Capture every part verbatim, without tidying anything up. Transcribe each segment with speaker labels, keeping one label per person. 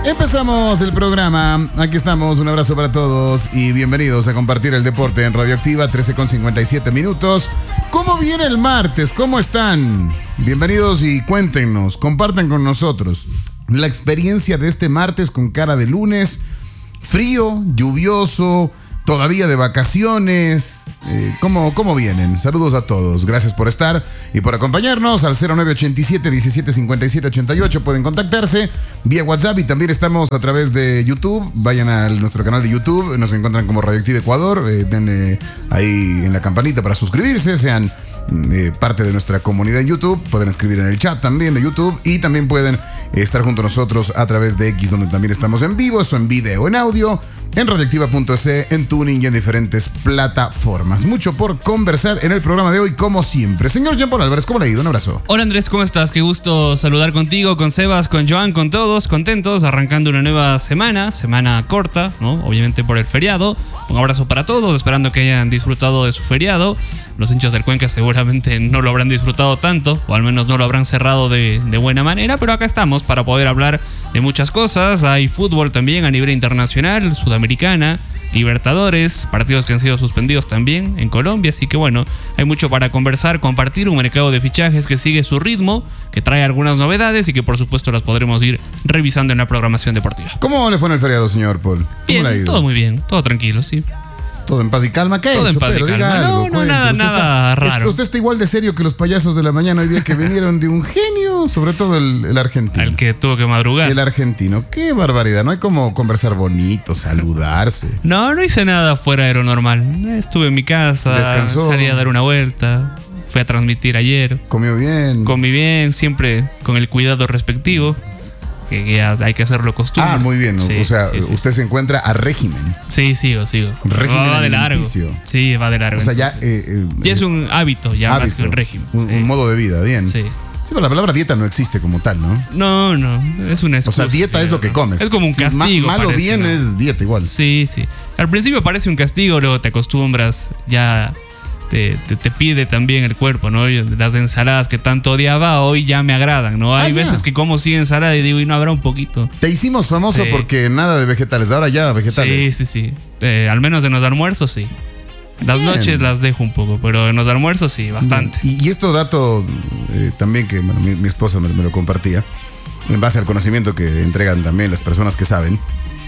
Speaker 1: Empezamos el programa, aquí estamos, un abrazo para todos y bienvenidos a compartir el deporte en Radioactiva, trece con cincuenta y siete minutos. ¿Cómo viene el martes? ¿Cómo están? Bienvenidos y cuéntenos, compartan con nosotros la experiencia de este martes con cara de lunes, frío, lluvioso, todavía de vacaciones. Eh, ¿cómo, ¿Cómo vienen? Saludos a todos. Gracias por estar y por acompañarnos al cero nueve ochenta y siete, diecisiete cincuenta y siete, ochenta y ocho. Pueden contactarse vía WhatsApp y también estamos a través de YouTube. Vayan a nuestro canal de YouTube. Nos encuentran como Radioactiva Ecuador. Eh, denle ahí en la campanita para suscribirse. Sean eh, parte de nuestra comunidad en YouTube. Pueden escribir en el chat también de YouTube. Y también pueden eh, estar junto a nosotros a través de X, donde también estamos en vivo. Eso en video, en audio, en radioactiva punto es, en Tuning y en diferentes plataformas. Mucho por conversar en el programa de hoy, como siempre. Señor Jean-Paul Álvarez, ¿cómo le ha ido? Un abrazo.
Speaker 2: Hola Andrés, ¿cómo estás? Qué gusto saludar contigo, con Sebas, con Joan, con todos, contentos, arrancando una nueva semana, semana corta, ¿no? Obviamente por el feriado. Un abrazo para todos, esperando que hayan disfrutado de su feriado. Los hinchas del Cuenca seguramente no lo habrán disfrutado tanto, o al menos no lo habrán cerrado de, de buena manera, pero acá estamos para poder hablar de muchas cosas. Hay fútbol también a nivel internacional, sudamericana, Libertadores, partidos que han sido suspendidos también en Colombia, así que bueno, hay mucho para conversar, compartir, un mercado de fichajes que sigue su ritmo, que trae algunas novedades y que por supuesto las podremos ir revisando en la programación deportiva.
Speaker 1: ¿Cómo le fue en el feriado, señor Paul? ¿Cómo
Speaker 2: Bien,
Speaker 1: le ha ido?
Speaker 2: todo muy bien, todo tranquilo, sí.
Speaker 1: Todo en paz y calma. ¿Qué ha
Speaker 2: Todo
Speaker 1: hecho,
Speaker 2: en paz y
Speaker 1: pero?
Speaker 2: calma.
Speaker 1: Diga
Speaker 2: No,
Speaker 1: algo,
Speaker 2: no, nada,
Speaker 1: usted
Speaker 2: nada
Speaker 1: está,
Speaker 2: raro.
Speaker 1: Usted está igual de serio que los payasos de la mañana hoy día que vinieron de un genio, sobre todo el, el argentino.
Speaker 2: Al que tuvo que madrugar.
Speaker 1: El argentino. Qué barbaridad. No hay como conversar bonito, saludarse.
Speaker 2: No, no hice nada fuera de lo normal. Estuve en mi casa,
Speaker 1: Descansó.
Speaker 2: salí a dar una vuelta, fui a transmitir ayer.
Speaker 1: Comió bien.
Speaker 2: Comí bien, siempre con el cuidado respectivo, que, que hay que hacerlo costumbre.
Speaker 1: Ah, muy bien.
Speaker 2: Sí,
Speaker 1: o sea,
Speaker 2: sí, sí.
Speaker 1: usted se encuentra a régimen.
Speaker 2: Sí, sigo, sigo.
Speaker 1: Régimen
Speaker 2: va de largo.
Speaker 1: alimenticio.
Speaker 2: Sí, va de largo.
Speaker 1: O sea, ya...
Speaker 2: entonces.
Speaker 1: eh, eh,
Speaker 2: ya es un hábito, ya
Speaker 1: hábito,
Speaker 2: más que un régimen.
Speaker 1: Un,
Speaker 2: sí.
Speaker 1: un modo de vida, bien.
Speaker 2: Sí.
Speaker 1: Sí, pero la palabra dieta no existe como tal, ¿no?
Speaker 2: No, no, es una excusa.
Speaker 1: O sea, dieta es lo que comes.
Speaker 2: Es como un
Speaker 1: Si
Speaker 2: castigo.
Speaker 1: ma- malo
Speaker 2: parece,
Speaker 1: bien
Speaker 2: ¿no?
Speaker 1: es dieta igual.
Speaker 2: Sí, sí. Al principio parece un castigo, luego te acostumbras, ya te, te, te pide también el cuerpo, ¿no? Las ensaladas que tanto odiaba hoy ya me agradan, ¿no? Hay
Speaker 1: Ah,
Speaker 2: veces
Speaker 1: ya.
Speaker 2: que como sí ensalada y digo, y no habrá un poquito.
Speaker 1: Te hicimos famoso
Speaker 2: Sí.
Speaker 1: porque nada de vegetales. Ahora ya vegetales.
Speaker 2: Sí, sí, sí. Eh, al menos en los almuerzos sí. Las
Speaker 1: Bien.
Speaker 2: noches las dejo un poco, pero en los almuerzos sí, bastante.
Speaker 1: Y, y esto dato eh, también que bueno, mi, mi esposa me, me lo compartía, en base al conocimiento que entregan también las personas que saben.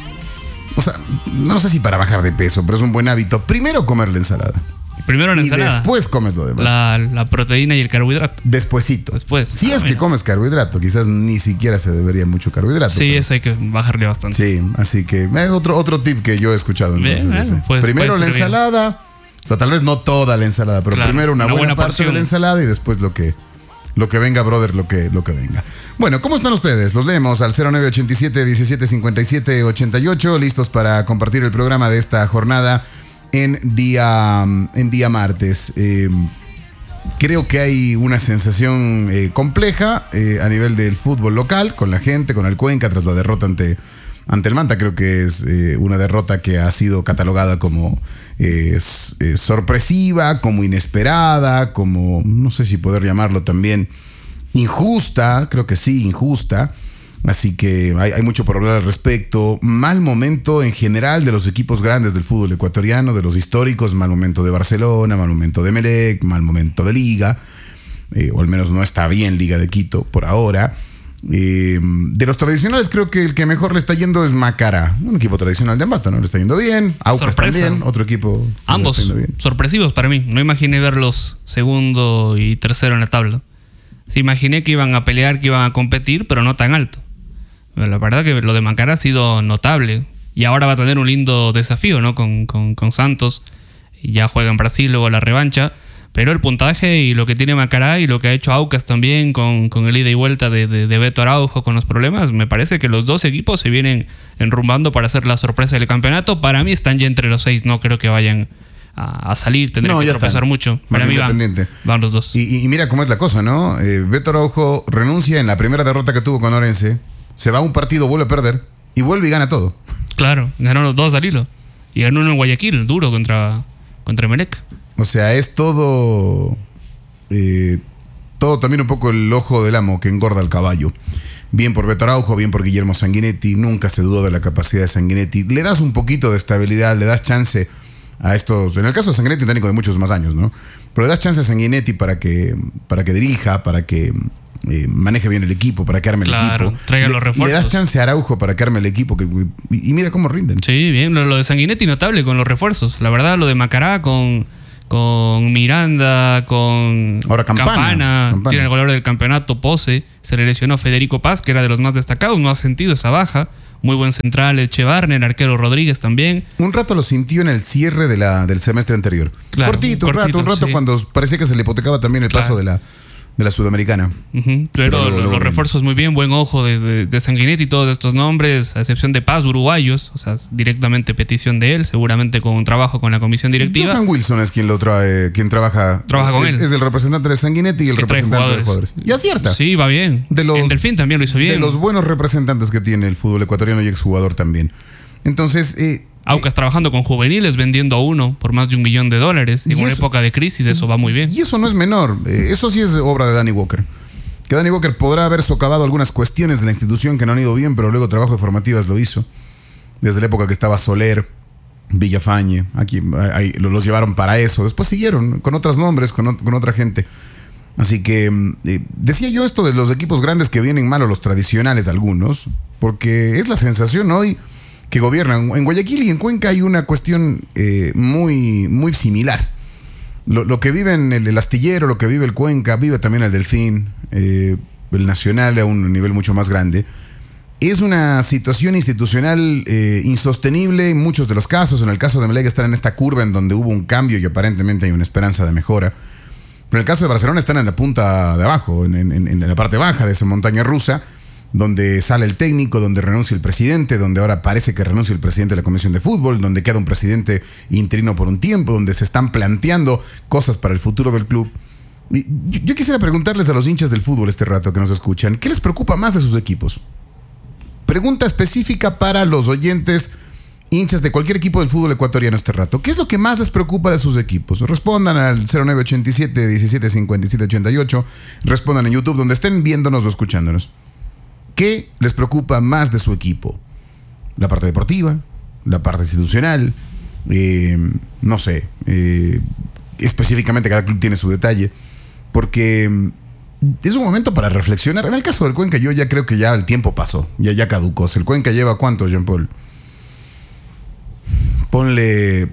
Speaker 1: O sea, no sé si para bajar de peso, pero es un buen hábito. Primero comer la ensalada.
Speaker 2: Primero la
Speaker 1: Y
Speaker 2: ensalada.
Speaker 1: después comes lo demás.
Speaker 2: La, la proteína y el carbohidrato.
Speaker 1: Despuesito.
Speaker 2: Después.
Speaker 1: Si
Speaker 2: Ah,
Speaker 1: es que
Speaker 2: bueno.
Speaker 1: comes carbohidrato, quizás ni siquiera se debería mucho carbohidrato.
Speaker 2: Sí,
Speaker 1: pero-
Speaker 2: eso hay que bajarle bastante.
Speaker 1: Sí, así que eh, otro, otro tip que yo he escuchado. Entonces,
Speaker 2: Bien,
Speaker 1: ese.
Speaker 2: bueno, pues,
Speaker 1: primero
Speaker 2: puede
Speaker 1: la
Speaker 2: servir.
Speaker 1: ensalada, o sea, tal vez no toda la ensalada, pero
Speaker 2: Claro,
Speaker 1: primero una,
Speaker 2: una
Speaker 1: buena,
Speaker 2: buena
Speaker 1: parte
Speaker 2: porción.
Speaker 1: de la ensalada y después lo que, lo que venga, brother, lo que, lo que venga. Bueno, ¿cómo están ustedes? Los leemos al cero nueve ochenta y siete, diecisiete cincuenta y siete, ochenta y ocho, listos para compartir el programa de esta jornada en día, en día martes. Eh, Creo que hay una sensación eh, compleja eh, a nivel del fútbol local, con la gente, con el Cuenca, tras la derrota ante, ante el Manta. Creo que es eh, una derrota que ha sido catalogada como eh, s- eh, sorpresiva, como inesperada, como, no sé si poder llamarlo también, injusta. Creo que sí, injusta. Así que hay, hay mucho por hablar al respecto. Mal momento en general de los equipos grandes del fútbol ecuatoriano, de los históricos. Mal momento de Barcelona, mal momento de Emelec, mal momento de Liga. Eh, o al menos no está bien Liga de Quito por ahora. Eh, de los tradicionales creo que el que mejor le está yendo es Macará. Un equipo tradicional de Ambato, ¿no? Le está yendo bien. Aucas
Speaker 2: Sorpresa.
Speaker 1: también, otro equipo. que le
Speaker 2: Ambos
Speaker 1: está yendo bien.
Speaker 2: sorpresivos para mí. No imaginé verlos segundo y tercero en la tabla. Sí, imaginé que iban a pelear, que iban a competir, pero no tan alto. La verdad que lo de Macará ha sido notable. Y ahora va a tener un lindo desafío, ¿no? Con, con, con Santos. Y ya juega en Brasil, luego la revancha. Pero el puntaje y lo que tiene Macará y lo que ha hecho Aucas también con, con el ida y vuelta de, de, de Beto Araujo con los problemas, me parece que los dos equipos se vienen enrumbando para hacer la sorpresa del campeonato. Para mí están ya entre los seis, no creo que vayan a, a salir, tendrían
Speaker 1: No,
Speaker 2: que
Speaker 1: ya
Speaker 2: tropezar
Speaker 1: están.
Speaker 2: mucho.
Speaker 1: Más
Speaker 2: Para mí van,
Speaker 1: independiente.
Speaker 2: van los dos.
Speaker 1: Y, y mira cómo es la cosa, ¿no? Eh, Beto Araujo renuncia en la primera derrota que tuvo con Orense, se va a un partido, vuelve a perder y vuelve y gana todo.
Speaker 2: Claro, ganó los dos al hilo. Y ganó uno en Guayaquil, duro contra, contra Emelec.
Speaker 1: O sea, es todo... Eh, todo también un poco el ojo del amo que engorda al caballo. Bien por Beto Araujo, bien por Guillermo Sanguinetti. Nunca se dudó de la capacidad de Sanguinetti. Le das un poquito de estabilidad, le das chance a estos, en el caso de Sanguinetti, técnico de muchos más años, ¿no? Pero le das chance a Sanguinetti para que, para que dirija, para que eh, maneje bien el equipo, para que arme
Speaker 2: Claro,
Speaker 1: el equipo.
Speaker 2: traiga
Speaker 1: le,
Speaker 2: los refuerzos.
Speaker 1: Le das chance a Araujo para que arme el equipo que, y, y mira cómo rinden.
Speaker 2: Sí, bien. Lo, lo de Sanguinetti notable con los refuerzos. La verdad, lo de Macará con, con Miranda, con
Speaker 1: Ahora Campana,
Speaker 2: Campana,
Speaker 1: Campana.
Speaker 2: tiene el goleador del campeonato, Pose. Se le lesionó Federico Paz, que era de los más destacados. No ha sentido esa baja. Muy buen central, Echevarne, el arquero Rodríguez también.
Speaker 1: Un rato lo sintió en el cierre de la, del semestre anterior.
Speaker 2: Claro,
Speaker 1: cortito, un
Speaker 2: cortito,
Speaker 1: rato, un rato
Speaker 2: sí.
Speaker 1: cuando parecía que se le hipotecaba también el
Speaker 2: Claro.
Speaker 1: paso de la, de la Sudamericana.
Speaker 2: Uh-huh. Pero,
Speaker 1: Pero luego-
Speaker 2: lo-
Speaker 1: luego
Speaker 2: los
Speaker 1: bien.
Speaker 2: refuerzos muy bien, buen ojo de, de, de Sanguinetti y todos estos nombres, a excepción de Paz, uruguayos, o sea, directamente petición de él, seguramente con un trabajo con la comisión directiva.
Speaker 1: Johan Wilson es quien lo trae, quien trabaja.
Speaker 2: Trabaja con
Speaker 1: es,
Speaker 2: él.
Speaker 1: Es el representante de Sanguinetti y el
Speaker 2: Que trae
Speaker 1: representante de jugadores. Y acierta.
Speaker 2: Sí, va bien.
Speaker 1: De los-
Speaker 2: en Delfín también lo hizo bien.
Speaker 1: De los buenos representantes que tiene el fútbol ecuatoriano y exjugador también. Entonces, eh,
Speaker 2: Aucas trabajando con juveniles, vendiendo a uno por más de un millón de dólares. En
Speaker 1: Y
Speaker 2: una
Speaker 1: eso-
Speaker 2: época de crisis, eso va muy bien.
Speaker 1: y eso no es menor. Eh, eso sí es obra de Danny Walker. Que Danny Walker podrá haber socavado algunas cuestiones de la institución que no han ido bien, pero luego trabajo de formativas lo hizo. Desde la época que estaba Soler, Villafañe, aquí ahí, los llevaron para eso. Después siguieron con otros nombres, con, con otra gente. Así que eh, decía yo esto de los equipos grandes que vienen mal o los tradicionales algunos, porque es la sensación hoy que gobiernan. En Guayaquil y en Cuenca hay una cuestión eh, muy, muy similar. Lo, lo que vive en el, el Astillero, lo que vive el Cuenca, vive también el Delfín, eh, el Nacional a un nivel mucho más grande. Es una situación institucional eh, insostenible en muchos de los casos. En el caso de Emelec están en esta curva en donde hubo un cambio y aparentemente hay una esperanza de mejora. Pero en el caso de Barcelona están en la punta de abajo, en, en, en la parte baja de esa montaña rusa, donde sale el técnico, donde renuncia el presidente, donde ahora parece que renuncia el presidente de la Comisión de Fútbol, donde queda un presidente interino por un tiempo, donde se están planteando cosas para el futuro del club. Y yo, yo quisiera preguntarles a los hinchas del fútbol este rato que nos escuchan, ¿qué les preocupa más de sus equipos? Pregunta específica para los oyentes hinchas de cualquier equipo del fútbol ecuatoriano este rato. ¿Qué es lo que más les preocupa de sus equipos? Respondan al cero nueve ochenta y siete, diecisiete cincuenta y siete ochenta y ocho. Respondan en YouTube donde estén viéndonos o escuchándonos. ¿Qué les preocupa más de su equipo? La parte deportiva, la parte institucional, eh, no sé, eh, específicamente cada club tiene su detalle, porque es un momento para reflexionar. En el caso del Cuenca yo ya creo que ya el tiempo pasó, ya, ya caducó. El Cuenca lleva ¿cuánto, Jean Paul? Ponle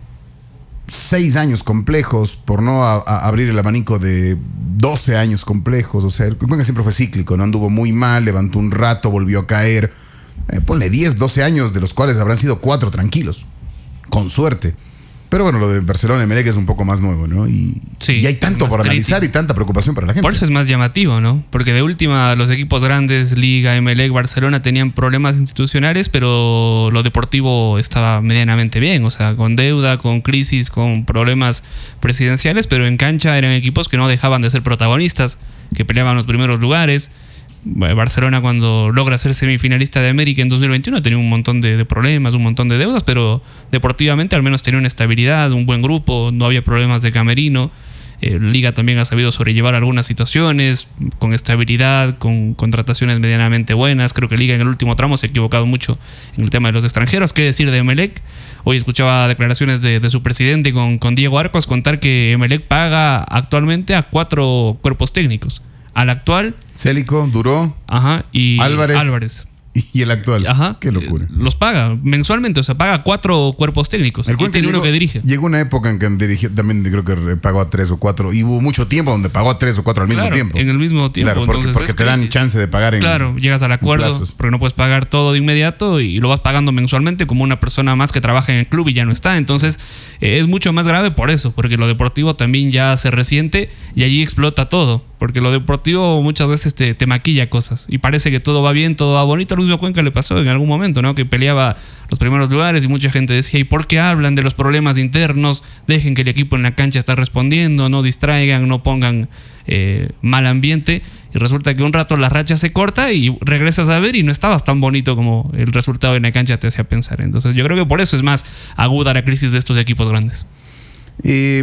Speaker 1: seis años complejos, por no a, a abrir el abanico de doce años complejos. O sea, el Cuenca siempre fue cíclico, ¿no? Anduvo muy mal, levantó un rato, volvió a caer. Eh, ponle diez, doce años, de los cuales habrán sido cuatro tranquilos, con suerte. Pero bueno, lo de Barcelona y Emelec es un poco más nuevo, ¿no? Y,
Speaker 2: Sí,
Speaker 1: y hay tanto
Speaker 2: más
Speaker 1: por analizar
Speaker 2: crítico.
Speaker 1: y tanta preocupación para la gente.
Speaker 2: Por eso es más llamativo, ¿no? Porque de última, los equipos grandes, Liga, Emelec, Barcelona, tenían problemas institucionales, pero lo deportivo estaba medianamente bien. O sea, con deuda, con crisis, con problemas presidenciales, pero en cancha eran equipos que no dejaban de ser protagonistas, que peleaban los primeros lugares. Barcelona, cuando logra ser semifinalista de América en dos mil veintiuno, tenía un montón de, de problemas, un montón de deudas, pero deportivamente al menos tenía una estabilidad, un buen grupo, no había problemas de camerino. Eh, Liga también ha sabido sobrellevar algunas situaciones con estabilidad, con contrataciones medianamente buenas. Creo que Liga en el último tramo se ha equivocado mucho en el tema de los extranjeros. ¿Qué decir de Emelec? Hoy escuchaba declaraciones de, de su presidente con, con Diego Arcos contar que Emelec paga actualmente a cuatro cuerpos técnicos. Al actual,
Speaker 1: Célico, Duró,
Speaker 2: ajá, y
Speaker 1: Álvarez.
Speaker 2: Álvarez.
Speaker 1: y el actual.
Speaker 2: Ajá.
Speaker 1: Qué locura.
Speaker 2: Eh, Los paga mensualmente, o sea, paga cuatro cuerpos técnicos.
Speaker 1: El
Speaker 2: Y
Speaker 1: Cuenca
Speaker 2: tiene uno
Speaker 1: llegó-
Speaker 2: que dirige.
Speaker 1: Llegó una época en que dirigía, también creo que pagó a tres o cuatro. Y hubo mucho tiempo donde pagó a tres o cuatro al mismo
Speaker 2: Claro,
Speaker 1: tiempo.
Speaker 2: en el mismo tiempo.
Speaker 1: Claro, porque,
Speaker 2: entonces
Speaker 1: porque
Speaker 2: es
Speaker 1: te dan
Speaker 2: crisis.
Speaker 1: chance de pagar en.
Speaker 2: Claro, llegas al acuerdo,
Speaker 1: plazos.
Speaker 2: porque no puedes pagar todo de inmediato y lo vas pagando mensualmente como una persona más que trabaja en el club y ya no está. Entonces eh, es mucho más grave por eso, porque lo deportivo también ya se resiente y allí explota todo. Porque lo deportivo muchas veces te, te maquilla cosas y parece que todo va bien, todo va bonito. A Luis Cuenca le pasó en algún momento, ¿no? Que peleaba los primeros lugares y mucha gente decía, ¿y por qué hablan de los problemas internos? Dejen que el equipo en la cancha está respondiendo, no distraigan, no pongan eh, mal ambiente. Y resulta que un rato la racha se corta y regresas a ver y no estabas tan bonito como el resultado en la cancha te hacía pensar. Entonces yo creo que por eso es más aguda la crisis de estos equipos grandes.
Speaker 1: Eh,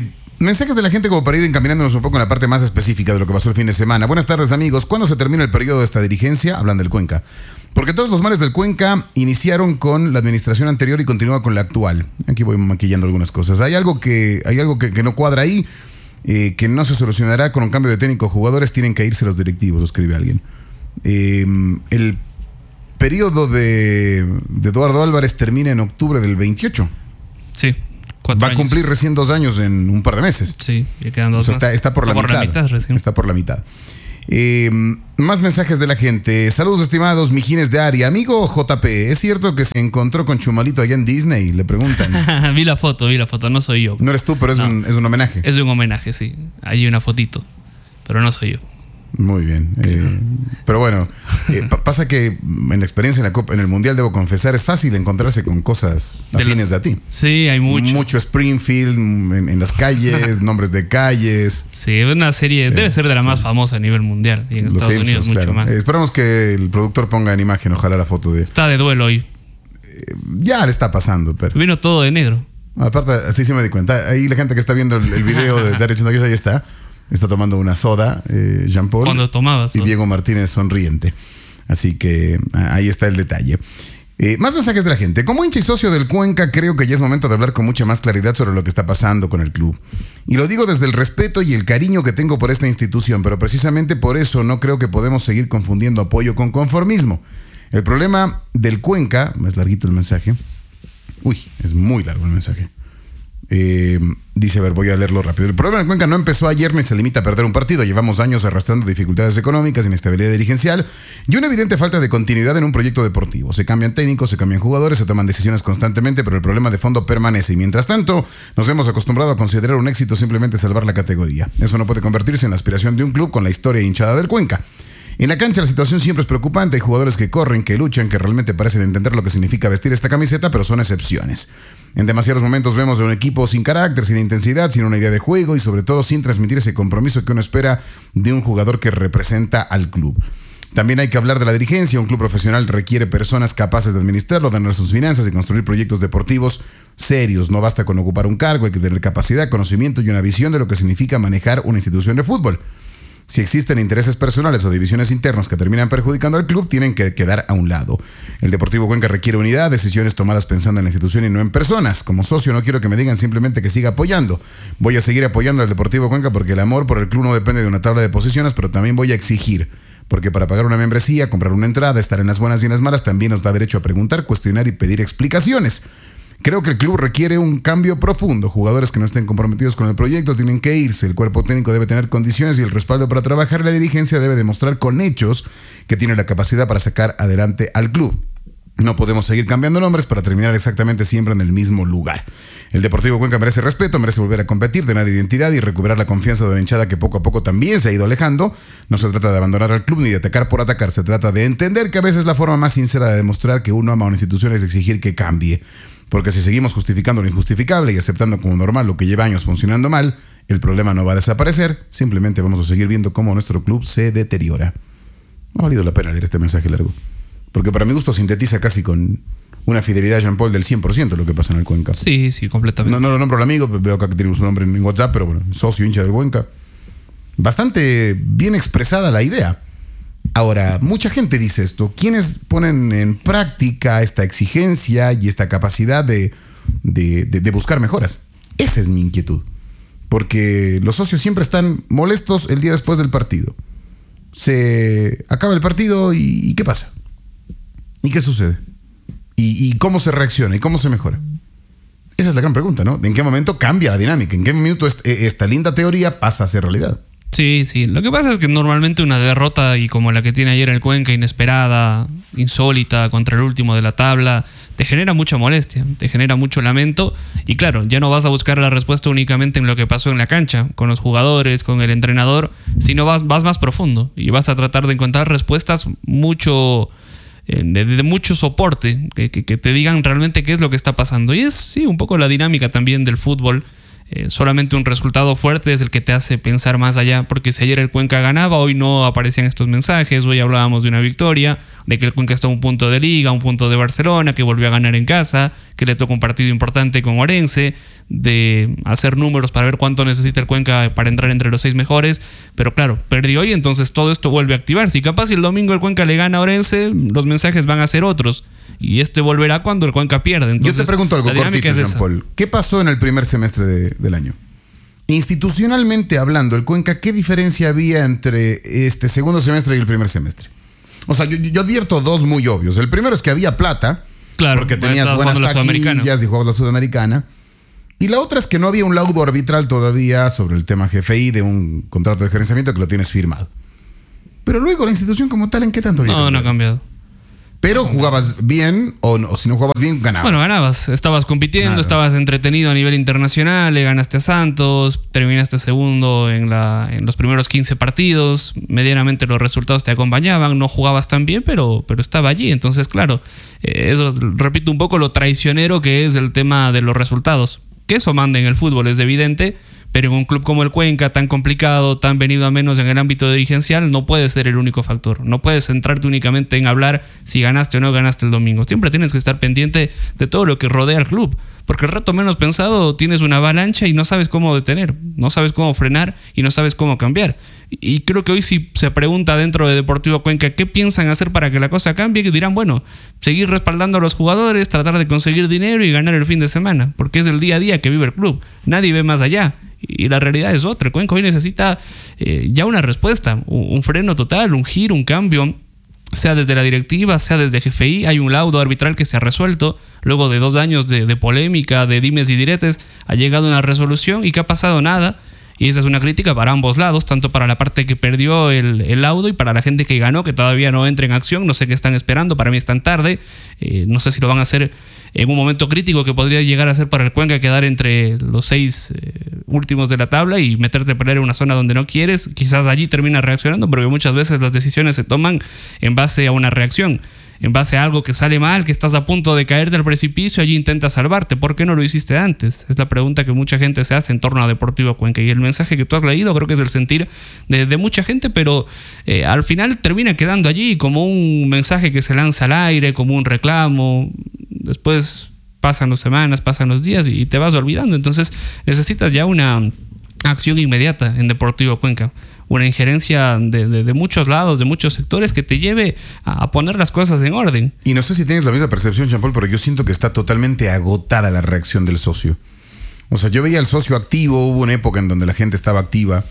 Speaker 1: mensajes de la gente como para ir encaminándonos un poco en la parte más específica de lo que pasó el fin de semana. Buenas tardes, amigos. ¿Cuándo se termina el periodo de esta dirigencia? Hablan del Cuenca. Porque todos los males del Cuenca iniciaron con la administración anterior y continúa con la actual. Aquí voy maquillando algunas cosas. Hay algo que, hay algo que, que no cuadra ahí, eh, que no se solucionará con un cambio de técnico. Jugadores tienen que irse los directivos, escribe alguien. Eh, el periodo de, de Eduardo Álvarez termina en octubre del veintiocho.
Speaker 2: Sí.
Speaker 1: Va a cumplir recién dos años en un par de meses.
Speaker 2: Sí, ya quedan dos
Speaker 1: o sea, está, está por, está la, por mitad, la mitad. Recién. Está por la mitad. Eh, más mensajes de la gente. Saludos, estimados Mijines de Aria. Amigo J P, ¿es cierto que se encontró con Chumalito allá en Disney? Le preguntan.
Speaker 2: Vi la foto, vi la foto. No soy yo.
Speaker 1: No eres tú, pero es, no. un, es un homenaje.
Speaker 2: Es un homenaje, sí. Hay una fotito, pero no soy yo.
Speaker 1: Muy bien. Eh, pero bueno, eh, pasa que en la experiencia en la Copa, en el Mundial, debo confesar, es fácil encontrarse con cosas afines de a ti.
Speaker 2: Sí, hay mucho.
Speaker 1: Mucho Springfield en, en las calles, nombres de calles.
Speaker 2: Sí, una serie, sí, debe ser de la sí. más famosa a nivel mundial. Y en Los Estados Simpsons, Unidos mucho
Speaker 1: claro.
Speaker 2: más.
Speaker 1: Eh, esperamos que el productor ponga en imagen, ojalá, la foto de...
Speaker 2: Está de duelo hoy.
Speaker 1: Eh, ya le está pasando, pero...
Speaker 2: Vino todo de negro.
Speaker 1: Aparte, así sí me di cuenta. Ahí la gente que está viendo el, el video de Dario ochenta y ocho, ahí está. Está tomando una soda, eh, Jean-Paul.
Speaker 2: Cuando tomabas.
Speaker 1: Y Diego Martínez sonriente. Así que ahí está el detalle. Eh, más mensajes de la gente. Como hincha y socio del Cuenca, creo que ya es momento de hablar con mucha más claridad sobre lo que está pasando con el club. Y lo digo desde el respeto y el cariño que tengo por esta institución, pero precisamente por eso no creo que podemos seguir confundiendo apoyo con conformismo. El problema del Cuenca, más larguito el mensaje. Uy, es muy largo el mensaje. Eh, dice, a ver, voy a leerlo rápido. El problema de Cuenca no empezó ayer ni se limita a perder un partido. Llevamos años arrastrando dificultades económicas, inestabilidad dirigencial y una evidente falta de continuidad en un proyecto deportivo. Se cambian técnicos, se cambian jugadores, se toman decisiones constantemente, pero el problema de fondo permanece. Y mientras tanto, nos hemos acostumbrado a considerar un éxito simplemente salvar la categoría. Eso no puede convertirse en la aspiración de un club con la historia hinchada del Cuenca. En la cancha la situación siempre es preocupante. Hay jugadores que corren, que luchan, que realmente parecen entender lo que significa vestir esta camiseta, pero son excepciones. En demasiados momentos vemos a un equipo sin carácter, sin intensidad, sin una idea de juego y sobre todo sin transmitir ese compromiso que uno espera de un jugador que representa al club. También hay que hablar de la dirigencia. Un club profesional requiere personas capaces de administrarlo, de ganar sus finanzas y construir proyectos deportivos serios. No basta con ocupar un cargo, hay que tener capacidad, conocimiento y una visión de lo que significa manejar una institución de fútbol. Si existen intereses personales o divisiones internas que terminan perjudicando al club, tienen que quedar a un lado. El Deportivo Cuenca requiere unidad, decisiones tomadas pensando en la institución y no en personas. Como socio no quiero que me digan simplemente que siga apoyando. Voy a seguir apoyando al Deportivo Cuenca porque el amor por el club no depende de una tabla de posiciones, pero también voy a exigir. Porque para pagar una membresía, comprar una entrada, estar en las buenas y en las malas, también nos da derecho a preguntar, cuestionar y pedir explicaciones. Creo que el club requiere un cambio profundo. Jugadores que no estén comprometidos con el proyecto tienen que irse. El cuerpo técnico debe tener condiciones y el respaldo para trabajar. La dirigencia debe demostrar con hechos que tiene la capacidad para sacar adelante al club. No podemos seguir cambiando nombres para terminar exactamente siempre en el mismo lugar. El Deportivo Cuenca merece respeto, merece volver a competir, tener identidad y recuperar la confianza de la hinchada que poco a poco también se ha ido alejando. No se trata de abandonar al club ni de atacar por atacar. Se trata de entender que a veces la forma más sincera de demostrar que uno ama a una institución es exigir que cambie. Porque si seguimos justificando lo injustificable y aceptando como normal lo que lleva años funcionando mal, el problema no va a desaparecer, simplemente vamos a seguir viendo cómo nuestro club se deteriora. Ha valido la pena leer este mensaje largo, porque para mi gusto sintetiza casi con una fidelidad a Jean-Paul del cien por ciento lo que pasa en el Cuenca.
Speaker 2: Sí, sí, completamente.
Speaker 1: No, no lo nombro al amigo, veo acá que tiene su nombre en WhatsApp, pero bueno, socio hincha del Cuenca. Bastante bien expresada la idea. Ahora, mucha gente dice esto. ¿Quiénes ponen en práctica esta exigencia y esta capacidad de, de, de, de buscar mejoras? Esa es mi inquietud. Porque los socios siempre están molestos el día después del partido. Se acaba el partido y, ¿y qué pasa? ¿Y qué sucede? ¿Y, ¿Y cómo se reacciona? ¿Y cómo se mejora? Esa es la gran pregunta, ¿no? ¿En qué momento cambia la dinámica? ¿En qué minuto esta linda teoría pasa a ser realidad?
Speaker 2: Sí, sí. Lo que pasa es que normalmente una derrota y como la que tiene ayer el Cuenca, inesperada, insólita, contra el último de la tabla, te genera mucha molestia, te genera mucho lamento y claro, ya no vas a buscar la respuesta únicamente en lo que pasó en la cancha, con los jugadores, con el entrenador, sino vas, vas más profundo y vas a tratar de encontrar respuestas mucho... De, de mucho soporte, que, que, que te digan realmente qué es lo que está pasando. Y es, sí, un poco la dinámica también del fútbol. Eh, solamente un resultado fuerte es el que te hace pensar más allá, porque si ayer el Cuenca ganaba, hoy no aparecían estos mensajes, hoy hablábamos de una victoria, de que el Cuenca está a un punto de Liga, a un punto de Barcelona, que volvió a ganar en casa, que le toca un partido importante con Orense, de hacer números para ver cuánto necesita el Cuenca para entrar entre los seis mejores, pero claro, perdió y entonces todo esto vuelve a activarse. Y capaz si el domingo el Cuenca le gana a Orense, los mensajes van a ser otros. Y este volverá cuando el Cuenca pierde. Entonces,
Speaker 1: yo te pregunto algo cortito,
Speaker 2: es
Speaker 1: Jean-Paul. ¿Qué pasó en el primer semestre de, del año? Institucionalmente hablando, el Cuenca, ¿qué diferencia había entre este segundo semestre y el primer semestre? O sea, yo, yo advierto dos muy obvios. El primero es que había plata,
Speaker 2: claro,
Speaker 1: porque tenías buenas taquillas y jugabas la Sudamericana. Y la otra es que no había un laudo arbitral todavía sobre el tema G F I de un contrato de gerenciamiento que lo tienes firmado. Pero luego la institución como tal, ¿en qué tanto había
Speaker 2: No, no ha cambiado.
Speaker 1: Pero jugabas bien, o, no, o si no jugabas bien, ganabas.
Speaker 2: Bueno, ganabas. Estabas compitiendo, Nada. estabas entretenido a nivel internacional, le ganaste a Santos, terminaste segundo en, la, en los primeros quince partidos, medianamente los resultados te acompañaban, no jugabas tan bien, pero, pero estaba allí. Entonces, claro, eh, eso, repito un poco lo traicionero que es el tema de los resultados. Que eso manda en el fútbol es evidente, pero en un club como el Cuenca, tan complicado, tan venido a menos en el ámbito dirigencial, no puede ser el único factor. No puedes centrarte únicamente en hablar si ganaste o no ganaste el domingo. Siempre tienes que estar pendiente de todo lo que rodea al club. Porque el rato menos pensado tienes una avalancha y no sabes cómo detener, no sabes cómo frenar y no sabes cómo cambiar. Y creo que hoy si se pregunta dentro de Deportivo Cuenca qué piensan hacer para que la cosa cambie, dirán, bueno, seguir respaldando a los jugadores, tratar de conseguir dinero y ganar el fin de semana. Porque es el día a día que vive el club. Nadie ve más allá. Y la realidad es otra. El Cuenca hoy necesita eh, ya una respuesta, un, un freno total, un giro, un cambio, sea desde la directiva, sea desde G F I. Hay un laudo arbitral que se ha resuelto. Luego de dos años de, de polémica, de dimes y diretes, ha llegado una resolución y que ha pasado nada. Y esa es una crítica para ambos lados, tanto para la parte que perdió el, el laudo y para la gente que ganó, que todavía no entra en acción. No sé qué están esperando, para mí están tarde. Eh, no sé si lo van a hacer en un momento crítico que podría llegar a ser para el Cuenca quedar entre los seis eh, últimos de la tabla y meterte a pelear en una zona donde no quieres. Quizás allí termina reaccionando, pero muchas veces las decisiones se toman en base a una reacción, en base a algo que sale mal, que estás a punto de caer del precipicio, allí intentas salvarte. ¿Por qué no lo hiciste antes? Es la pregunta que mucha gente se hace en torno a Deportivo Cuenca. Y el mensaje que tú has leído creo que es el sentir de, de mucha gente, pero eh, al final termina quedando allí como un mensaje que se lanza al aire, como un reclamo. Después pasan las semanas, pasan los días y te vas olvidando. Entonces necesitas ya una acción inmediata en Deportivo Cuenca. Una injerencia de, de, de muchos lados, de muchos sectores que te lleve a poner las cosas en orden.
Speaker 1: Y no sé si tienes la misma percepción, Jean-Paul, pero yo siento que está totalmente agotada la reacción del socio. O sea, yo veía al socio activo, hubo una época en donde la gente estaba activa,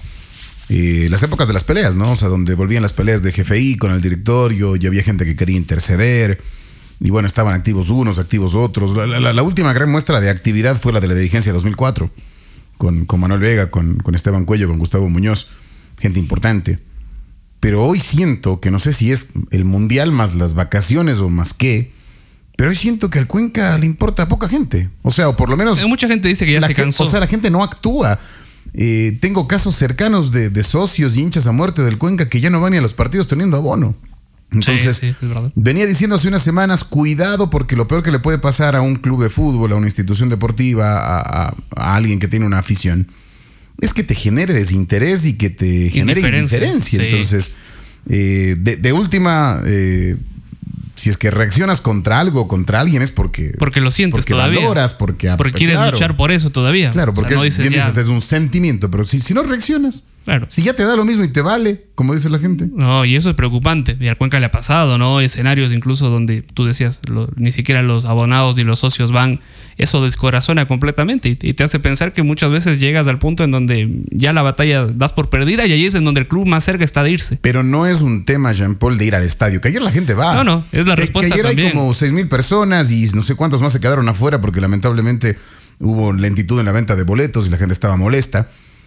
Speaker 1: eh, las épocas de las peleas, ¿no? O sea, donde volvían las peleas de G F I con el directorio y había gente que quería interceder. Y bueno, estaban activos unos, activos otros. La, la, la última gran muestra de actividad fue la de la dirigencia dos mil cuatro, con, con Manuel Vega, con, con Esteban Cuello, con Gustavo Muñoz. Gente importante. Pero hoy siento que no sé si es el mundial más las vacaciones o más qué, pero hoy siento que al Cuenca le importa a poca gente. O sea, o por lo menos...
Speaker 2: Mucha gente dice que ya se cansó.
Speaker 1: O sea, la gente no actúa. Eh, tengo casos cercanos de, de socios y hinchas a muerte del Cuenca que ya no van ni a los partidos teniendo abono. Entonces,
Speaker 2: sí, sí, es verdad.
Speaker 1: Venía diciendo hace unas semanas, cuidado porque lo peor que le puede pasar a un club de fútbol, a una institución deportiva, a, a, a alguien que tiene una afición, es que te genere desinterés y que te genere indiferencia. Sí. Entonces, eh, de, de última, eh, si es que reaccionas contra algo, contra alguien, es porque...
Speaker 2: Porque lo sientes
Speaker 1: porque
Speaker 2: todavía.
Speaker 1: Porque valoras, porque...
Speaker 2: Porque quieres
Speaker 1: claro,
Speaker 2: luchar por eso todavía.
Speaker 1: Claro, porque o sea,
Speaker 2: no dices
Speaker 1: bien
Speaker 2: ya...
Speaker 1: dices, es un sentimiento, pero si, si no reaccionas...
Speaker 2: Claro.
Speaker 1: Si ya te da lo mismo y te vale, como dice la gente.
Speaker 2: No, y eso es preocupante. Y al Cuenca le ha pasado, ¿no? Escenarios incluso donde tú decías, lo, ni siquiera los abonados ni los socios van. Eso descorazona completamente y, y te hace pensar que muchas veces llegas al punto en donde ya la batalla das por perdida y ahí es en donde el club más cerca está de irse.
Speaker 1: Pero no es un tema, Jean-Paul, de ir al estadio. Que ayer la gente va.
Speaker 2: No, no, es la
Speaker 1: que,
Speaker 2: respuesta
Speaker 1: que ayer
Speaker 2: también.
Speaker 1: Hay como seis mil personas y no sé cuántos más se quedaron afuera porque lamentablemente hubo lentitud en la venta de boletos y la gente estaba molesta.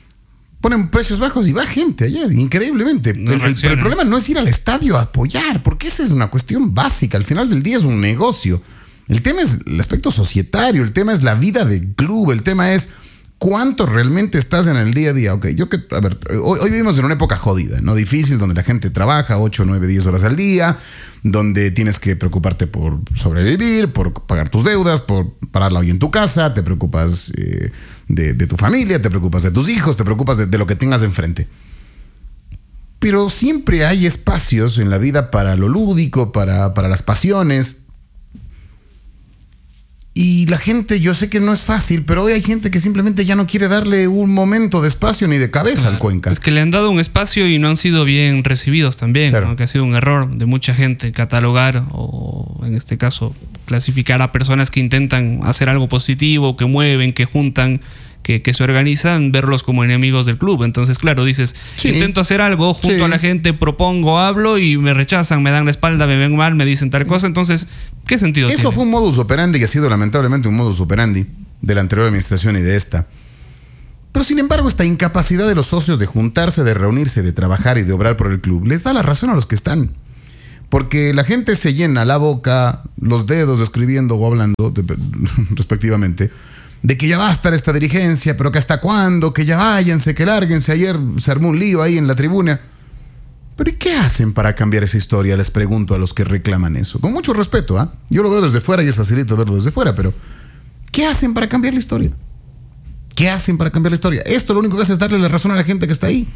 Speaker 1: Ponen precios bajos y va gente ayer, increíblemente.
Speaker 2: No
Speaker 1: el, el, el problema no es ir al estadio a apoyar, porque esa es una cuestión básica. Al final del día es un negocio. El tema es el aspecto societario, el tema es la vida del club, el tema es cuánto realmente estás en el día a día. Ok, yo que, a ver, hoy, hoy vivimos en una época jodida, ¿no? Difícil, donde la gente trabaja ocho, nueve, diez horas al día, donde tienes que preocuparte por sobrevivir, por pagar tus deudas, por pararla hoy en tu casa, te preocupas eh, de, de tu familia, te preocupas de tus hijos, te preocupas de, de lo que tengas enfrente. Pero siempre hay espacios en la vida para lo lúdico, para, para las pasiones. Y la gente, yo sé que no es fácil, pero hoy hay gente que simplemente ya no quiere darle un momento de espacio ni de cabeza claro, al Cuenca.
Speaker 2: Es que le han dado un espacio y no han sido bien recibidos también, claro. ¿no? Que ha sido un error de mucha gente catalogar o en este caso clasificar a personas que intentan hacer algo positivo, que mueven, que juntan, que, que se organizan, verlos como enemigos del club. Entonces, claro, dices, sí. intento hacer algo, junto sí. a la gente, propongo, hablo y me rechazan, me dan la espalda, me ven mal, me dicen tal cosa. Entonces, ¿qué sentido
Speaker 1: Eso
Speaker 2: tiene?
Speaker 1: Fue un modus operandi que ha sido lamentablemente un modus operandi de la anterior administración y de esta. Pero sin embargo, esta incapacidad de los socios de juntarse, de reunirse, de trabajar y de obrar por el club, les da la razón a los que están. Porque la gente se llena la boca, los dedos escribiendo o hablando, de, respectivamente, de que ya va a estar esta dirigencia, pero que hasta cuándo, que ya váyanse, que lárguense. Ayer se armó un lío ahí en la tribuna. Pero ¿y qué hacen para cambiar esa historia? Les pregunto a los que reclaman eso. Con mucho respeto, ¿ah? ¿eh? Yo lo veo desde fuera y es facilito verlo desde fuera, pero ¿qué hacen para cambiar la historia? ¿Qué hacen para cambiar la historia? Esto lo único que hace es darle la razón a la gente que está ahí.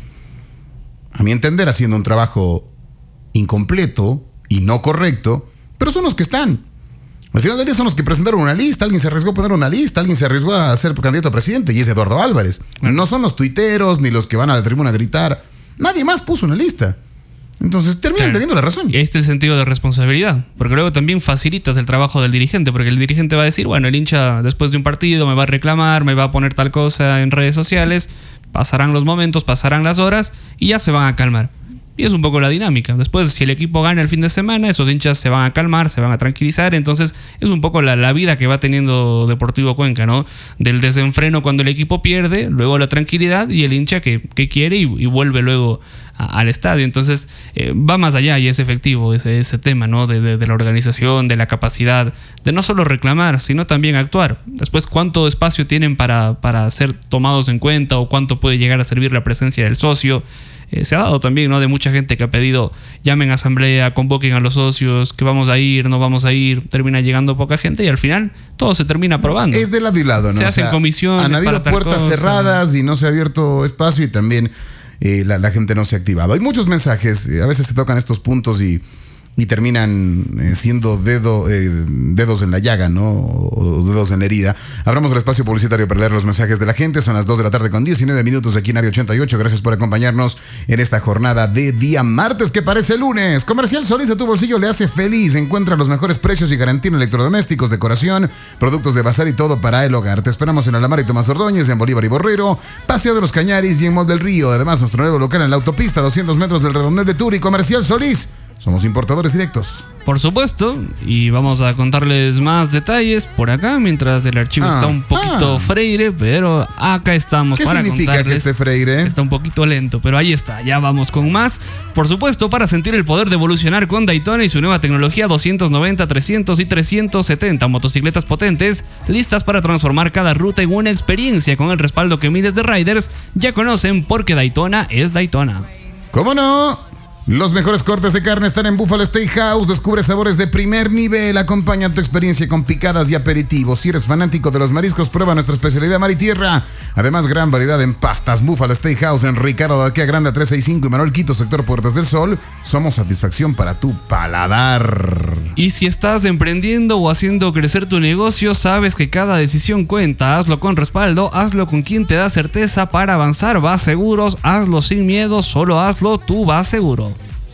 Speaker 1: A mi entender, haciendo un trabajo incompleto y no correcto, pero son los que están. Al final del día son los que presentaron una lista. Alguien se arriesgó a poner una lista, alguien se arriesgó a ser candidato a presidente y es Eduardo Álvarez. Bueno. No son los tuiteros ni los que van a la tribuna a gritar. Nadie más puso una lista. Entonces terminan claro. teniendo la razón.
Speaker 2: Y ahí está el sentido de responsabilidad, porque luego también facilitas el trabajo del dirigente, porque el dirigente va a decir, bueno, el hincha después de un partido me va a reclamar, me va a poner tal cosa en redes sociales, pasarán los momentos, pasarán las horas y ya se van a calmar. Y es un poco la dinámica. Después, si el equipo gana el fin de semana, esos hinchas se van a calmar, se van a tranquilizar. Entonces, es un poco la, la vida que va teniendo Deportivo Cuenca, ¿no? Del desenfreno cuando el equipo pierde, luego la tranquilidad y el hincha que, que quiere y, y vuelve luego a, al estadio. Entonces, eh, va más allá y es efectivo ese, ese tema, ¿no? De, de, de la organización, de la capacidad de no solo reclamar, sino también actuar. Después, ¿cuánto espacio tienen para, para ser tomados en cuenta o cuánto puede llegar a servir la presencia del socio? Eh, se ha dado también, ¿no? De mucha gente que ha pedido llamen a asamblea, convoquen a los socios, que vamos a ir, no vamos a ir, termina llegando poca gente y al final todo se termina aprobando.
Speaker 1: Es de lado y lado, ¿no?
Speaker 2: Se hacen o sea, comisiones.
Speaker 1: Han habido puertas cosa. cerradas y no se ha abierto espacio y también eh, la, la gente no se ha activado. Hay muchos mensajes, eh, a veces se tocan estos puntos y, y terminan eh, siendo dedo, eh, dedos en la llaga, ¿no? O dedos en la herida. Abramos el espacio publicitario para leer los mensajes de la gente. Son las dos de la tarde con diecinueve minutos aquí en Área ochenta y ocho. Gracias por acompañarnos en esta jornada de día martes que parece lunes. Comercial Solís, de tu bolsillo le hace feliz. Encuentra los mejores precios y garantía en electrodomésticos, decoración, productos de bazar y todo para el hogar. Te esperamos en Alamar y Tomás Ordóñez, en Bolívar y Borrero, Paseo de los Cañaris y en Mall del Río. Además, nuestro nuevo local en la autopista, doscientos metros del Redondel de Turi. Comercial Solís. Somos importadores directos.
Speaker 2: Por supuesto, y vamos a contarles más detalles por acá, mientras el archivo ah, está un poquito ah. freire, pero acá estamos
Speaker 1: ¿Qué
Speaker 2: para
Speaker 1: significa
Speaker 2: contarles
Speaker 1: que esté freire?
Speaker 2: Está un poquito lento, pero ahí está, ya vamos con más. Por supuesto, para sentir el poder de evolucionar con Daytona y su nueva tecnología doscientos noventa, trescientos y trescientos setenta, motocicletas potentes, listas para transformar cada ruta en una experiencia con el respaldo que miles de riders ya conocen, porque Daytona es Daytona.
Speaker 1: ¿Cómo no? Los mejores cortes de carne están en Buffalo Steakhouse. Descubre sabores de primer nivel. Acompaña tu experiencia con picadas y aperitivos. Si eres fanático de los mariscos, prueba nuestra especialidad mar y tierra. Además, gran variedad en pastas. Buffalo Steakhouse en Ricardo de Arquea Grande trescientos sesenta y cinco y Manuel Quito, sector Puertas del Sol. Somos satisfacción para tu paladar.
Speaker 2: Y si estás emprendiendo o haciendo crecer tu negocio, sabes que cada decisión cuenta. Hazlo con respaldo, hazlo con quien te da certeza para avanzar. Vas Seguros, hazlo sin miedo, solo hazlo, tú vas seguro.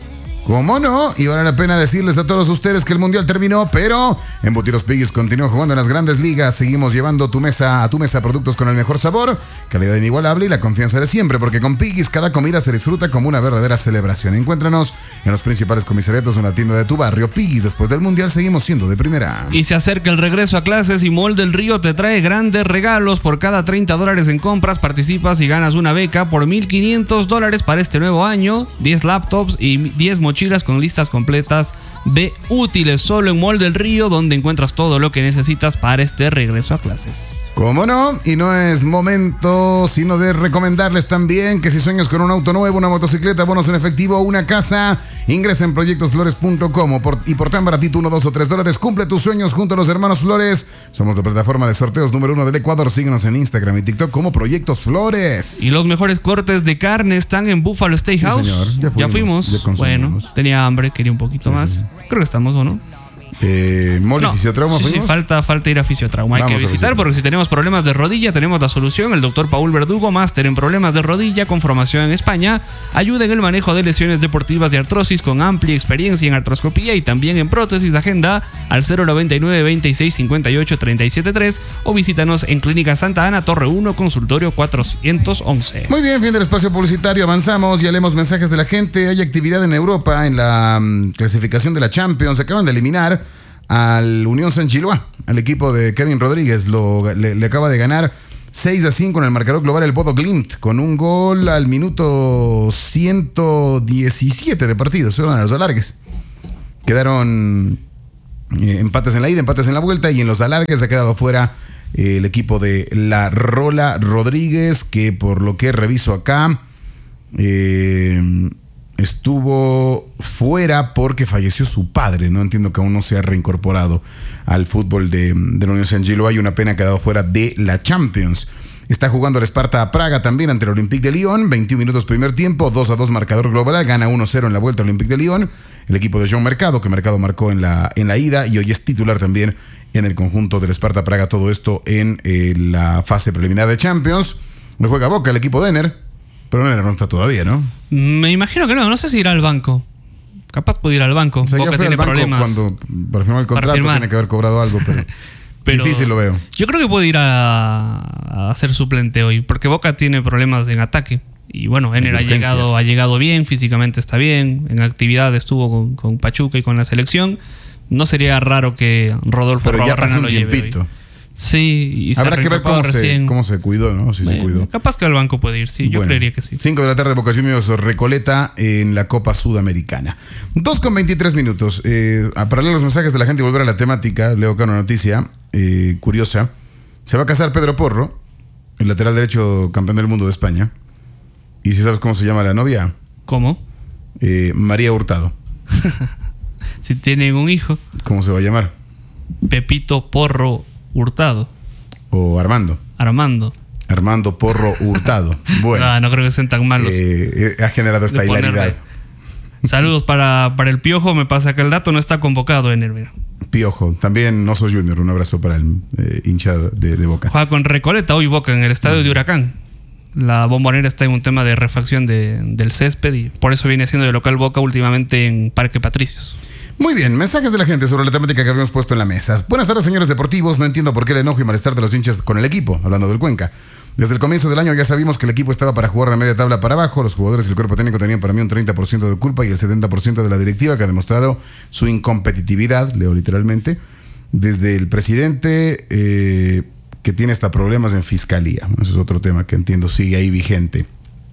Speaker 1: ¿Cómo no? Y vale la pena decirles a todos ustedes que el Mundial terminó, pero Embutidos Piggy's continúa jugando en las grandes ligas. Seguimos llevando tu mesa, a tu mesa productos con el mejor sabor, calidad inigualable y la confianza de siempre, porque con Piggy's cada comida se disfruta como una verdadera celebración. Encuéntranos en los principales comisariatos o en la tienda de tu barrio. Piggy's, después del Mundial seguimos siendo de primera.
Speaker 2: Y se acerca el regreso a clases y Mall del Río te trae grandes regalos. Por cada treinta dólares en compras participas y ganas una beca por mil quinientos dólares para este nuevo año, diez laptops y diez mochilas con listas completas de útiles, solo en Mall del Río, donde encuentras todo lo que necesitas para este regreso a clases.
Speaker 1: ¿Cómo no? Y no es momento sino de recomendarles también que si sueñas con un auto nuevo, una motocicleta, bonos en efectivo o una casa, ingresa en proyectos flores punto com por, y por tan baratito, uno, dos o tres dólares, cumple tus sueños junto a los hermanos Flores. Somos la plataforma de sorteos número uno del Ecuador. Síguenos en Instagram y TikTok como Proyectos Flores.
Speaker 2: Y los mejores cortes de carne están en Buffalo Steakhouse.
Speaker 1: Sí, señor. Ya fuimos.
Speaker 2: Ya fuimos.
Speaker 1: Ya
Speaker 2: bueno, tenía hambre, quería un poquito sí, más. Sí. Creo que estamos, ¿o no?
Speaker 1: Eh, Moli,
Speaker 2: no,
Speaker 1: Fisiotrauma,
Speaker 2: sí, sí, falta, falta ir a Fisiotrauma. Hay Vamos que visitar porque si tenemos problemas de rodilla, tenemos la solución. El doctor Paul Verdugo, máster en problemas de rodilla con formación en España, ayuda en el manejo de lesiones deportivas de artrosis con amplia experiencia en artroscopía y también en prótesis. Agenda al cero noventa y nueve, veintiséis, cincuenta y ocho, treinta y siete tres o visítanos en Clínica Santa Ana, Torre uno, consultorio cuatrocientos once.
Speaker 1: Muy bien, fin del espacio publicitario. Avanzamos y leemos mensajes de la gente. Hay actividad en Europa en la um, clasificación de la Champions. Se acaban de eliminar al Unión San Giloa, al equipo de Kevin Rodríguez. Lo, le, le acaba de ganar seis a cinco en el marcador global el Bodo Glimt, con un gol al minuto ciento diecisiete de partido. Son los alargues. Quedaron eh, empates en la ida, empates en la vuelta, y en los alargues ha quedado fuera eh, el equipo de la Rola Rodríguez, que por lo que reviso acá eh, estuvo fuera porque falleció su padre. No entiendo que aún no se ha reincorporado al fútbol de, de la Unión San Giloa. Hay una pena, ha quedado fuera de la Champions. Está jugando el Sparta Praga también ante el Olympique de Lyon. veintiún minutos primer tiempo, dos a dos marcador global. Gana uno cero en la vuelta al Olympique de Lyon. El equipo de John Mercado, que Mercado marcó en la, en la ida y hoy es titular también en el conjunto del Sparta Praga. Todo esto en eh, la fase preliminar de Champions. No juega Boca el equipo de Ener, pero Ener no está todavía, ¿no?
Speaker 2: Me imagino que no, no sé si irá al banco. Capaz puede ir al banco.
Speaker 1: O sea,
Speaker 2: Boca
Speaker 1: ya fue
Speaker 2: tiene
Speaker 1: al banco
Speaker 2: problemas.
Speaker 1: Cuando para firmar el contrato
Speaker 2: firmar.
Speaker 1: tiene que haber cobrado algo, pero, pero difícil lo veo.
Speaker 2: Yo creo que puede ir a, a hacer suplente hoy, porque Boca tiene problemas en ataque. Y bueno, Ener ha llegado, ha llegado bien, físicamente está bien, en actividad estuvo con, con Pachuca y con la selección. No sería raro que Rodolfo Robarrena lo lleve hoy. Sí, y
Speaker 1: habrá que ver cómo se, cómo se cuidó, ¿no? Si
Speaker 2: bueno,
Speaker 1: se cuidó.
Speaker 2: Capaz que al banco puede ir, sí, yo bueno, creería que sí.
Speaker 1: cinco de la tarde, Boca Juniors Recoleta en la Copa Sudamericana. dos con veintitrés minutos. Eh, para leer los mensajes de la gente y volver a la temática, leo acá una noticia eh, curiosa. Se va a casar Pedro Porro, el lateral derecho campeón del mundo de España. ¿Y si sabes cómo se llama la novia?
Speaker 2: ¿Cómo?
Speaker 1: Eh, María Hurtado.
Speaker 2: Si tienen un hijo.
Speaker 1: ¿Cómo se va a llamar?
Speaker 2: Pepito Porro Hurtado.
Speaker 1: O Armando.
Speaker 2: Armando.
Speaker 1: Armando Porro Hurtado. Bueno.
Speaker 2: No, no creo que sean tan malos.
Speaker 1: Eh, ha generado esta hilaridad.
Speaker 2: Saludos para, para el Piojo. Me pasa que el dato no está convocado en el mira.
Speaker 1: Piojo. También Oso Junior. Un abrazo para el eh, hincha de, de Boca.
Speaker 2: Juega con Recoleta hoy Boca en el estadio mm. de Huracán. La Bombonera está en un tema de refacción de, del césped y por eso viene siendo de local Boca últimamente en Parque Patricios.
Speaker 1: Muy bien, mensajes de la gente sobre la temática que habíamos puesto en la mesa. Buenas tardes, señores deportivos. No entiendo por qué el enojo y malestar de los hinchas con el equipo, hablando del Cuenca. Desde el comienzo del año ya sabíamos que el equipo estaba para jugar de media tabla para abajo. Los jugadores y el cuerpo técnico tenían para mí un treinta por ciento de culpa y el setenta por ciento de la directiva, que ha demostrado su incompetitividad, leo literalmente, desde el presidente eh, que tiene hasta problemas en fiscalía. Ese es otro tema que entiendo sigue ahí vigente.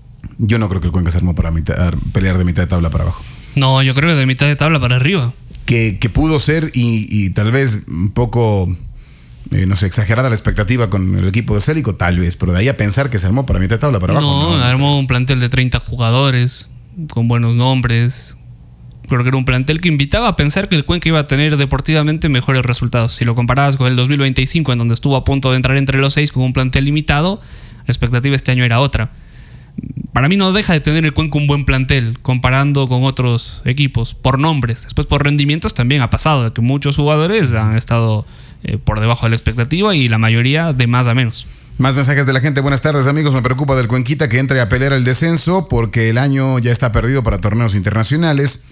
Speaker 1: Yo no creo que el Cuenca se armó para mitad, pelear de mitad de tabla para abajo.
Speaker 2: No, yo creo que de mitad de tabla para arriba.
Speaker 1: Que, que pudo ser y, y tal vez un poco, eh, no sé, exagerada la expectativa con el equipo de Célico, tal vez, pero de ahí a pensar que se armó para mitad de tabla para abajo.
Speaker 2: No, no armó un plantel de treinta jugadores, con buenos nombres. Creo que era un plantel que invitaba a pensar que el Cuenca iba a tener deportivamente mejores resultados. Si lo comparabas con el dos mil veinticinco, en donde estuvo a punto de entrar entre los seis con un plantel limitado, la expectativa este año era otra. Para mí no deja de tener el Cuenca un buen plantel comparando con otros equipos por nombres. Después por rendimientos también ha pasado de que muchos jugadores han estado eh, por debajo de la expectativa y la mayoría de más a menos.
Speaker 1: Más mensajes de la gente. Buenas tardes, amigos. Me preocupa del Cuenquita que entre a pelear el descenso porque el año ya está perdido para torneos internacionales.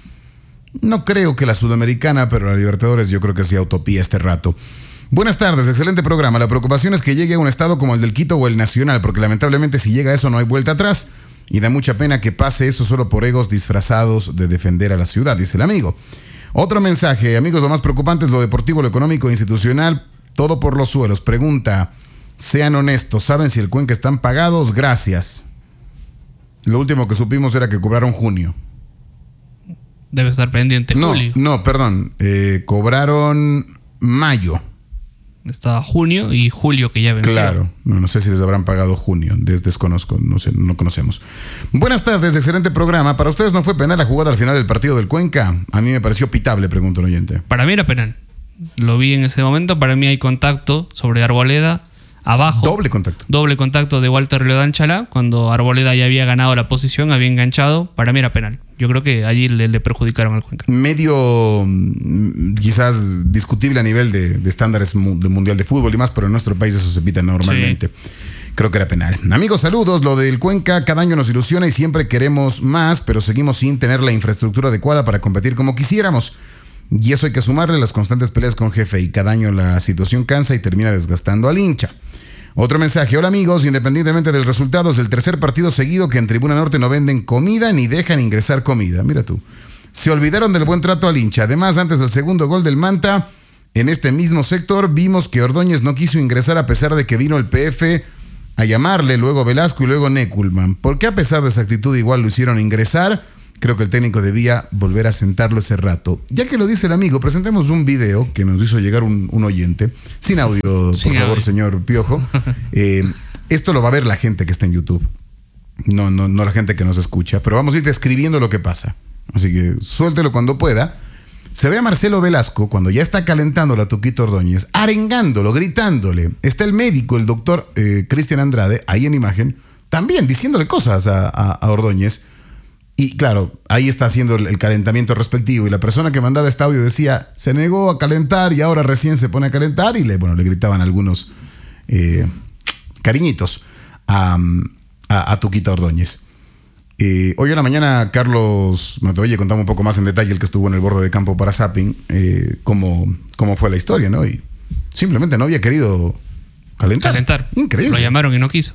Speaker 1: No creo que la Sudamericana, pero la Libertadores yo creo que sea utopía este rato. Buenas tardes, excelente programa. La preocupación es que llegue a un estado como el del Quito o el Nacional, porque lamentablemente si llega a eso no hay vuelta atrás y da mucha pena que pase eso solo por egos disfrazados de defender a la ciudad, dice el amigo. Otro mensaje, amigos, lo más preocupante es lo deportivo, lo económico e institucional, todo por los suelos. Pregunta, sean honestos, ¿saben si el Cuenca están pagados? Gracias. Lo último que supimos era que cobraron junio.
Speaker 2: Debe estar pendiente
Speaker 1: No,
Speaker 2: julio.
Speaker 1: no, perdón. Eh, cobraron mayo.
Speaker 2: Estaba junio y julio que ya venció.
Speaker 1: Claro, no, no sé si les habrán pagado junio, des, desconozco, no sé, no conocemos. Buenas tardes, excelente programa. ¿Para ustedes no fue penal la jugada al final del partido del Cuenca? A mí me pareció pitable, pregunta un oyente.
Speaker 2: Para mí era penal. Lo vi en ese momento, para mí hay contacto sobre Arboleda, abajo.
Speaker 1: Doble contacto.
Speaker 2: Doble contacto de Walter Leodanchala, cuando Arboleda ya había ganado la posición, había enganchado, para mí era penal. Yo creo que allí le, le perjudicaron al Cuenca.
Speaker 1: Medio quizás discutible a nivel de, de estándares mu- de mundial de fútbol y más, pero en nuestro país eso se pita normalmente. Sí. Creo que era penal. Amigos, saludos. Lo del Cuenca cada año nos ilusiona y siempre queremos más, pero seguimos sin tener la infraestructura adecuada para competir como quisiéramos. Y eso hay que sumarle las constantes peleas con jefe y cada año la situación cansa y termina desgastando al hincha. Otro mensaje. Hola amigos, independientemente del resultado, es el tercer partido seguido que en Tribuna Norte no venden comida ni dejan ingresar comida. Mira tú. Se olvidaron del buen trato al hincha. Además, antes del segundo gol del Manta, en este mismo sector vimos que Ordóñez no quiso ingresar a pesar de que vino el P F a llamarle, luego Velasco y luego Neckelman. ¿Por qué a pesar de esa actitud igual lo hicieron ingresar? Creo que el técnico debía volver a sentarlo ese rato. Ya que lo dice el amigo, presentemos un video que nos hizo llegar un, un oyente. Sin audio,
Speaker 2: Sin
Speaker 1: por favor,
Speaker 2: audio.
Speaker 1: señor Piojo. Eh, esto lo va a ver la gente que está en YouTube. No, no, no la gente que nos escucha. Pero vamos a ir describiendo lo que pasa. Así que suéltelo cuando pueda. Se ve a Marcelo Velasco cuando ya está calentando la Tuquito Ordóñez, arengándolo, gritándole. Está el médico, el doctor eh, Cristian Andrade, ahí en imagen, también diciéndole cosas a, a, a Ordóñez. Y claro, ahí está haciendo el calentamiento respectivo. Y la persona que mandaba este audio decía, se negó a calentar y ahora recién se pone a calentar. Y le, bueno, le gritaban algunos eh, cariñitos a, a, a Tuquita Ordóñez. Eh, hoy en la mañana Carlos Matoye contaba un poco más en detalle, el que estuvo en el borde de campo para Zapping, eh, cómo, cómo fue la historia, ¿no? Y simplemente no había querido calentar.
Speaker 2: Calentar.
Speaker 1: Increíble.
Speaker 2: Lo llamaron y no quiso.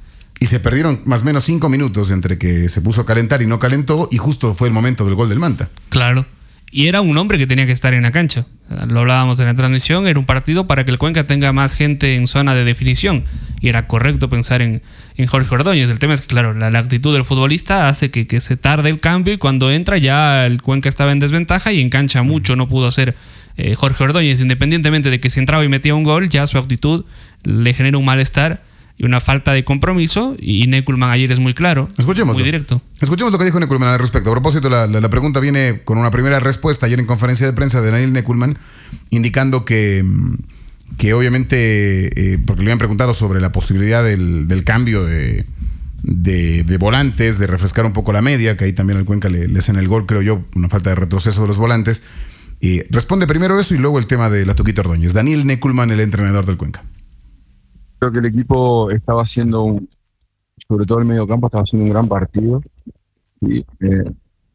Speaker 1: Y se perdieron más o menos cinco minutos entre que se puso a calentar y no calentó, y justo fue el momento del gol del Manta.
Speaker 2: Claro. Y era un hombre que tenía que estar en la cancha. Lo hablábamos en la transmisión, era un partido para que el Cuenca tenga más gente en zona de definición. Y era correcto pensar en, en Jorge Ordóñez. El tema es que, claro, la, la actitud del futbolista hace que, que se tarde el cambio, y cuando entra ya el Cuenca estaba en desventaja y en cancha mucho no pudo hacer eh, Jorge Ordóñez. Independientemente de que si entraba y metía un gol, ya su actitud le genera un malestar y una falta de compromiso, y Neckelman ayer es muy claro,
Speaker 1: Escuchemos
Speaker 2: muy directo.
Speaker 1: Escuchemos lo que dijo Neckelman al respecto. A propósito, la, la, la pregunta viene con una primera respuesta ayer en conferencia de prensa de Daniel Neckelman, indicando que, que obviamente, eh, porque le habían preguntado sobre la posibilidad del, del cambio de, de, de volantes, de refrescar un poco la media, que ahí también al Cuenca le, le hacen el gol, creo yo, una falta de retroceso de los volantes. Y responde primero eso y luego el tema de la Tuquita Ordóñez. Daniel Neckelman, el entrenador del Cuenca.
Speaker 3: Creo que el equipo estaba haciendo, un, sobre todo el mediocampo, estaba haciendo un gran partido. Y, eh,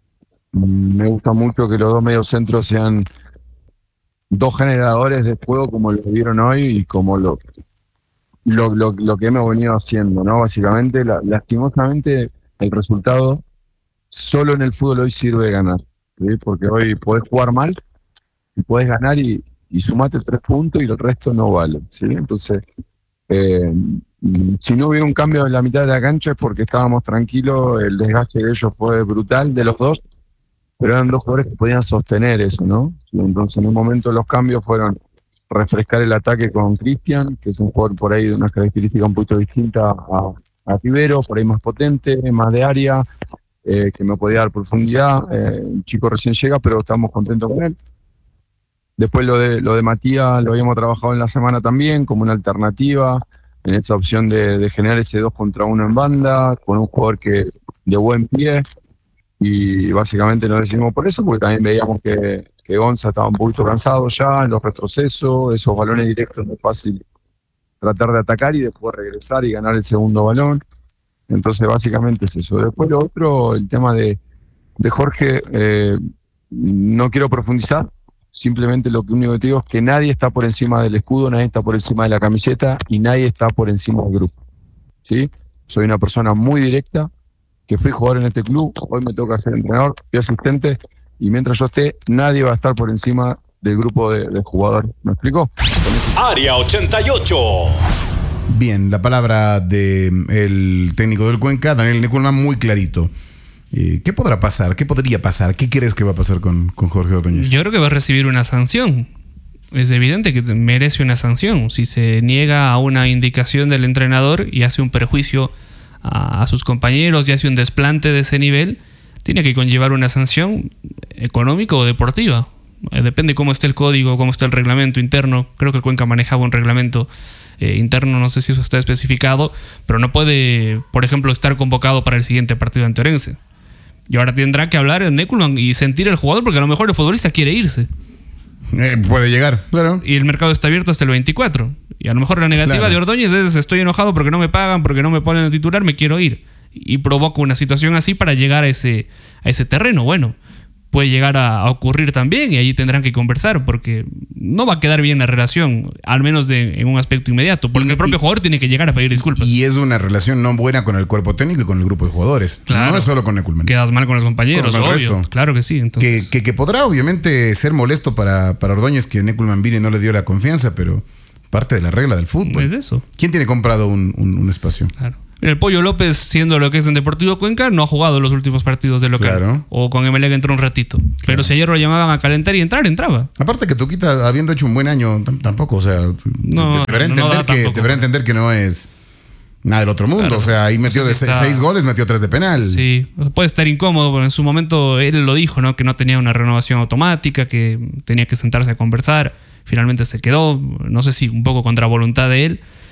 Speaker 3: me gusta mucho que los dos mediocentros sean dos generadores de juego como lo vieron hoy y como lo, lo, lo, lo que hemos venido haciendo, ¿no? Básicamente, la, lastimosamente, el resultado solo en el fútbol hoy sirve de ganar, ¿sí? Porque hoy podés jugar mal y podés ganar y, y sumate tres puntos y el resto no vale, ¿sí? Entonces, Eh, si no hubiera un cambio en la mitad de la cancha es porque estábamos tranquilos, el desgaste de ellos fue brutal, de los dos, pero eran dos jugadores que podían sostener eso, ¿no? Entonces en un momento los cambios fueron refrescar el ataque con Cristian, que es un jugador por ahí de unas características un poquito distintas a, a Rivero, por ahí más potente, más de área, eh, que me podía dar profundidad, eh, un chico recién llega, pero estamos contentos con él. Después lo de, lo de Matías lo habíamos trabajado en la semana también como una alternativa, en esa opción de, de generar ese dos contra uno en banda, con un jugador que de buen pie, y básicamente nos decidimos por eso, porque también veíamos que, que Gonza estaba un poquito cansado ya en los retrocesos, esos balones directos no es fácil tratar de atacar y después regresar y ganar el segundo balón. Entonces básicamente es eso. Después lo otro, el tema de, de Jorge, eh, no quiero profundizar. Simplemente lo que único que te digo es que nadie está por encima del escudo, nadie está por encima de la camiseta y nadie está por encima del grupo, ¿sí? Soy una persona muy directa, que fui jugador en este club, hoy me toca ser entrenador, fui asistente, y mientras yo esté, nadie va a estar por encima del grupo de, de jugadores. ¿Me explico?
Speaker 4: Área ochenta y ocho.
Speaker 1: Bien, la palabra del técnico del Cuenca, Daniel Neckelman, muy clarito. Eh, ¿Qué podrá pasar? ¿Qué podría pasar? ¿Qué crees que va a pasar con, con Jorge Ordóñez?
Speaker 2: Yo creo que va a recibir una sanción. Es evidente que merece una sanción. Si se niega a una indicación del entrenador y hace un perjuicio a, a sus compañeros y hace un desplante de ese nivel, tiene que conllevar una sanción económica o deportiva. Eh, depende cómo esté el código, cómo esté el reglamento interno. Creo que el Cuenca manejaba un reglamento eh, interno, no sé si eso está especificado, pero no puede, por ejemplo, estar convocado para el siguiente partido ante Orense. Y ahora tendrá que hablar en Neculman y sentir el jugador, porque a lo mejor el futbolista quiere irse.
Speaker 1: Eh, puede llegar, claro.
Speaker 2: Y el mercado está abierto hasta el veinticuatro. Y a lo mejor la negativa
Speaker 1: Claro.
Speaker 2: de Ordóñez es: estoy enojado porque no me pagan, porque no me ponen el titular, me quiero ir. Y provoca una situación así para llegar a ese, a ese terreno. Bueno, puede llegar a, a ocurrir también y allí tendrán que conversar, porque no va a quedar bien la relación, al menos de, en un aspecto inmediato, porque
Speaker 1: Y-
Speaker 2: el propio
Speaker 1: y-
Speaker 2: jugador tiene que llegar a pedir disculpas.
Speaker 1: Y es una relación no buena con el cuerpo técnico y con el grupo de jugadores.
Speaker 2: Claro.
Speaker 1: No es solo con Neculman.
Speaker 2: Quedas mal con los compañeros,
Speaker 1: Con el
Speaker 2: obvio.
Speaker 1: resto.
Speaker 2: Claro que sí.
Speaker 1: Que,
Speaker 2: Entonces,
Speaker 1: que, que podrá obviamente ser molesto para, para Ordóñez que Neculman vine y no le dio la confianza, pero parte de la regla del fútbol.
Speaker 2: es eso.
Speaker 1: ¿Quién tiene comprado un, un- un espacio?
Speaker 2: Claro. Mira, el Pollo López, siendo lo que es en Deportivo Cuenca, no ha jugado los últimos partidos de local.
Speaker 1: Claro.
Speaker 2: O con Emelec entró un ratito. Pero si ayer lo llamaban a calentar y entrar, entraba.
Speaker 1: Aparte que Tuquita, habiendo hecho un buen año, tam- tampoco, o sea,
Speaker 2: No,
Speaker 1: deberá,
Speaker 2: no
Speaker 1: entender
Speaker 2: da
Speaker 1: que,
Speaker 2: tampoco.
Speaker 1: deberá entender que no es nada del otro mundo.
Speaker 2: Claro.
Speaker 1: O sea, ahí metió
Speaker 2: Eso
Speaker 1: de
Speaker 2: sí
Speaker 1: se-
Speaker 2: está-
Speaker 1: seis goles, metió tres de penal.
Speaker 2: Sí, puede estar incómodo, pero en su momento él lo dijo, ¿no? Que no tenía una renovación automática, que tenía que sentarse a conversar. Finalmente se quedó, no sé si un poco contra voluntad de él.